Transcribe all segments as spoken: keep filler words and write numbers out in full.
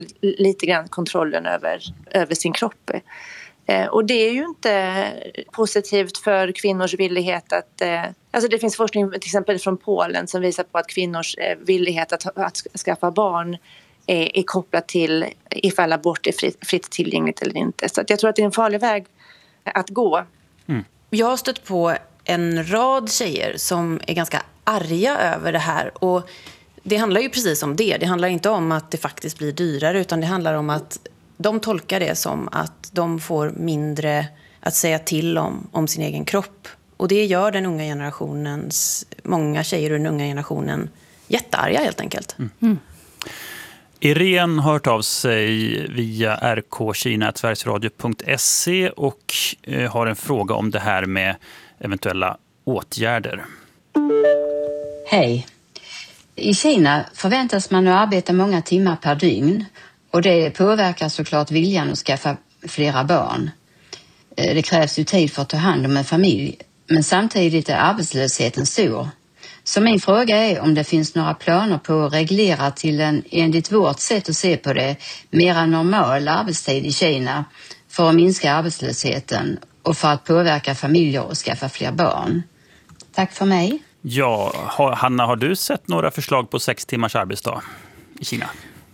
lite grann kontrollen över, över sin kropp. Eh, och det är ju inte positivt för kvinnors villighet att... Eh, alltså det finns forskning till exempel från Polen som visar på att kvinnors eh, villighet att, att skaffa barn är, är kopplat till ifall abort är fritt, fritt tillgängligt eller inte. Så att jag tror att det är en farlig väg att gå. Mm. Jag har stött på en rad tjejer som är ganska arga över det här, och det handlar ju precis om det. Det handlar inte om att det faktiskt blir dyrare, utan det handlar om att de tolkar det som att de får mindre att säga till om, om sin egen kropp. Och det gör den unga generationens, många tjejer ur den unga generationen jättearga helt enkelt. Mm. Mm. Irene har hört av sig via r k kina snabel-a sverigesradio punkt se och eh, har en fråga om det här med eventuella åtgärder. Hej. I Kina förväntas man att arbeta många timmar per dygn, och det påverkar såklart viljan att skaffa flera barn. Det krävs ju tid för att ta hand om en familj, men samtidigt är arbetslösheten stor. Så min fråga är om det finns några planer på att reglera till en, enligt vårt sätt att se på det, mera normal arbetstid i Kina för att minska arbetslösheten och för att påverka familjer och skaffa fler barn. Tack för mig. Ja, Hanna, har du sett några förslag på sex timmars arbetsdag i Kina?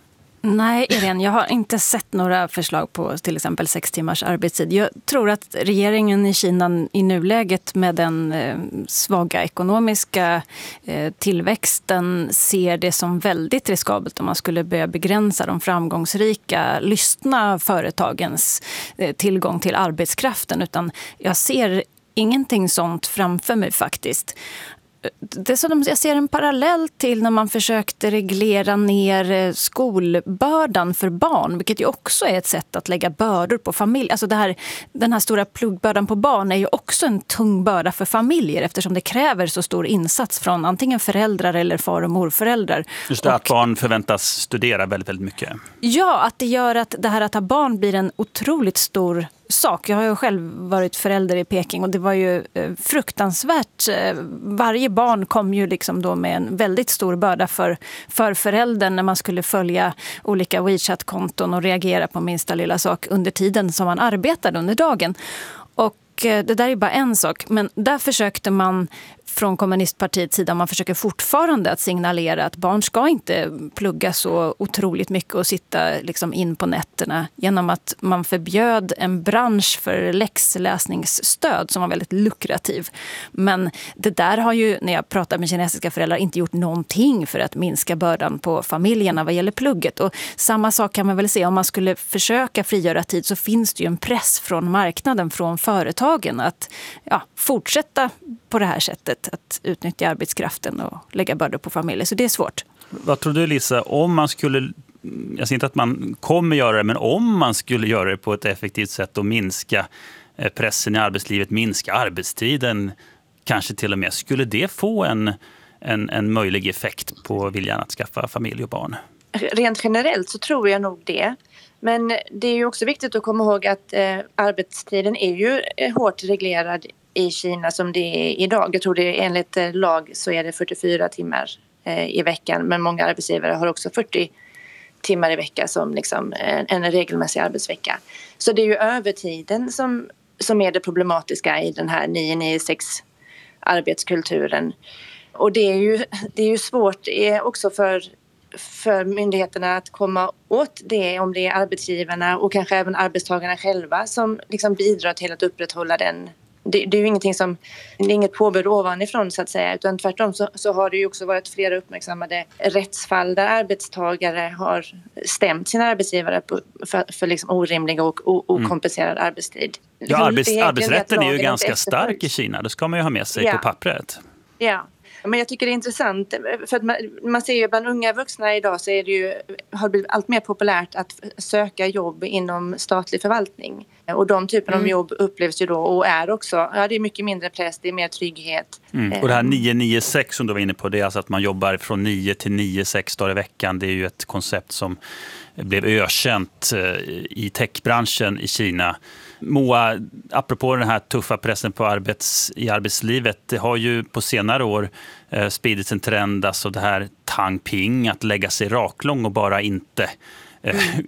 Nej, Irene, jag har inte sett några förslag på till exempel sex timmars arbetstid. Jag tror att regeringen i Kina i nuläget med den eh, svaga ekonomiska eh, tillväxten ser det som väldigt riskabelt om man skulle börja begränsa de framgångsrika, lystna företagens eh, tillgång till arbetskraften. Utan jag ser ingenting sånt framför mig faktiskt. Dessutom, jag ser en parallell till när man försökte reglera ner skolbördan för barn, vilket ju också är ett sätt att lägga bördor på familj. Alltså det här, den här stora pluggbördan på barn är ju också en tung börda för familjer, eftersom det kräver så stor insats från antingen föräldrar eller far- och morföräldrar. Just det, och att barn förväntas studera väldigt, väldigt mycket. Ja, att det gör att det här att ha barn blir en otroligt stor sak. Jag har ju själv varit förälder i Peking, och det var ju fruktansvärt. Varje barn kom ju liksom då med en väldigt stor börda för, för föräldern när man skulle följa olika WeChat-konton och reagera på minsta lilla sak under tiden som man arbetade under dagen. Och det där är bara en sak, men där försökte man från kommunistpartiets sida, man försöker fortfarande att signalera att barn ska inte plugga så otroligt mycket och sitta liksom in på nätterna, genom att man förbjöd en bransch för läxläsningsstöd som var väldigt lukrativ. Men det där har ju, när jag pratar med kinesiska föräldrar, inte gjort någonting för att minska bördan på familjerna vad gäller plugget. Och samma sak kan man väl se, om man skulle försöka frigöra tid så finns det ju en press från marknaden, från företagen att ja, fortsätta på det här sättet, att utnyttja arbetskraften och lägga bördor på familjer. Så det är svårt. Vad tror du, Lisa, om man skulle, jag ser inte att man kommer göra det, men om man skulle göra det på ett effektivt sätt och minska pressen i arbetslivet, minska arbetstiden, kanske till och med, skulle det få en, en, en möjlig effekt på viljan att skaffa familj och barn? Rent generellt så tror jag nog det. Men det är ju också viktigt att komma ihåg att eh, arbetstiden är ju hårt reglerad i Kina som det är idag. Jag tror det är enligt lag så är det fyrtiofyra timmar eh, i veckan. Men många arbetsgivare har också fyrtio timmar i veckan som liksom en, en regelmässig arbetsvecka. Så det är ju övertiden som, som är det problematiska i den här nio nio sex arbetskulturen. Och det är ju, det är ju svårt är också för, för myndigheterna att komma åt det, om det är arbetsgivarna och kanske även arbetstagarna själva som liksom bidrar till att upprätthålla den. Det, det är ju ingenting som, det är inget påbud ovanifrån så att säga, utan tvärtom så, så har det ju också varit flera uppmärksammade rättsfall där arbetstagare har stämt sina arbetsgivare på, för, för liksom orimlig och o, okompenserad mm. arbetstid. Ja, arbets, arbetsrätten är ju ganska stark i Kina, det ska man ju ha med sig ja. på pappret. Ja. Men jag tycker det är intressant, för att man, man ser ju bland unga vuxna idag så är det ju, har det blivit allt mer populärt att söka jobb inom statlig förvaltning. Och de typen mm. av jobb upplevs ju då och är också, ja det är mycket mindre press, det är mer trygghet. Mm. Och det här nio nio sex som du var inne på, det är alltså att man jobbar från nio till nio, sex dagar i veckan. Det är ju ett koncept som blev ökänt i techbranschen i Kina. Moa, apropå den här tuffa pressen på arbets, i arbetslivet, det har ju på senare år eh, spridits en trend, alltså det här tang ping, att lägga sig raklång och bara inte eh,